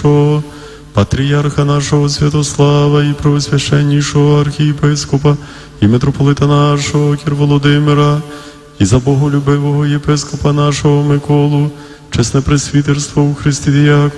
нашого, патріарха нашого Святослава і преосвященнішого архієпископа і митрополита нашого Кір Володимира, і за боголюбивого єпископа нашого Миколу, чесне пресвітерство у Христі Діякона,